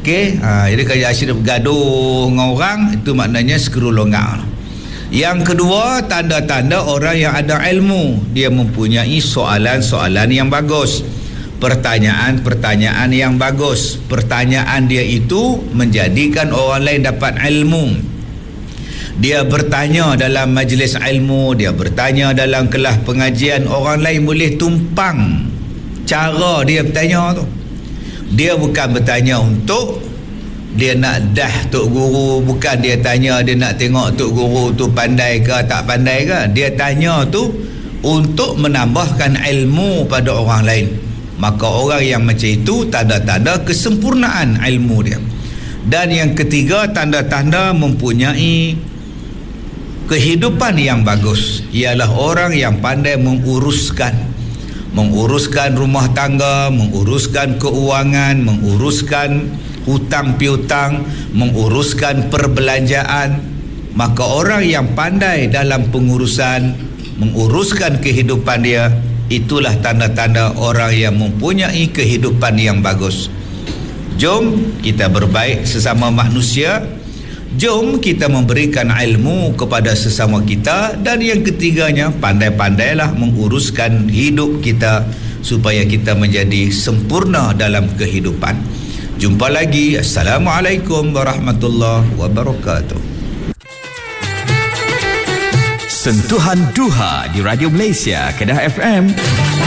Okey, jadi kalau asyik bergaduh dengan orang, itu maknanya skru longgar. Yang kedua, tanda-tanda orang yang ada ilmu, dia mempunyai soalan-soalan yang bagus, pertanyaan-pertanyaan yang bagus. Pertanyaan dia itu menjadikan orang lain dapat ilmu. Dia bertanya dalam majlis ilmu, dia bertanya dalam kelas pengajian, orang lain boleh tumpang cara dia bertanya tu. Dia bukan bertanya untuk dia nak dah tok guru, bukan dia tanya dia nak tengok tok guru tu pandai ke tak pandai ke. Dia tanya tu untuk menambahkan ilmu pada orang lain. Maka orang yang macam itu tanda-tanda kesempurnaan ilmu dia. Dan yang ketiga, tanda-tanda mempunyai kehidupan yang bagus ialah orang yang pandai menguruskan rumah tangga, menguruskan keuangan, menguruskan hutang piutang, menguruskan perbelanjaan. Maka orang yang pandai dalam pengurusan, menguruskan kehidupan dia, itulah tanda-tanda orang yang mempunyai kehidupan yang bagus. Jom kita berbaik sesama manusia. Jom kita memberikan ilmu kepada sesama kita. Dan yang ketiganya, pandai-pandailah menguruskan hidup kita supaya kita menjadi sempurna dalam kehidupan. Jumpa lagi. Assalamualaikum warahmatullahi wabarakatuh. Sentuhan Duha di Radio Malaysia, Kedah FM.